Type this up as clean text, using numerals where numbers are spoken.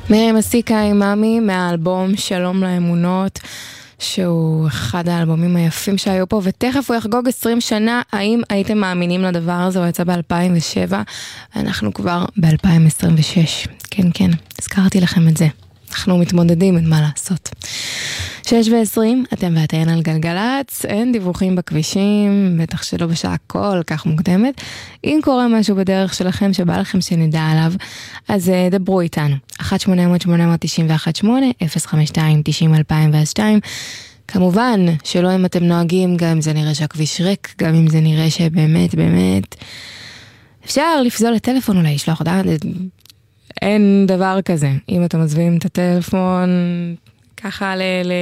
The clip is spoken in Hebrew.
מרים מסיקה עם מאמי מהאלבום שלום לאמונות, שהוא אחד האלבומים היפים שהיו פה, ותכף הוא יחגוג 20 שנה. האם הייתם מאמינים לדבר הזה? הוא יצא ב-2007, אנחנו כבר ב-2026. כן, כן, הזכרתי לכם את זה. אנחנו מתמודדים, אין מה לעשות. 6:20, אתם ואתן על גלגלץ, אין דיווחים בכבישים, בטח שלא בשעה כל כך מוקדמת. אם קורה משהו בדרך שלכם שבא לכם שנדע עליו, אז דברו איתנו. 1-800-891-8, 052-90-2002. כמובן שלא אם אתם נוהגים, גם אם זה נראה שהכביש ריק, גם אם זה נראה שבאמת, באמת, אפשר לפזול לטלפון אולי, לשלוח הודעה, אין דבר כזה. אם אתם עוזבים את הטלפון ככה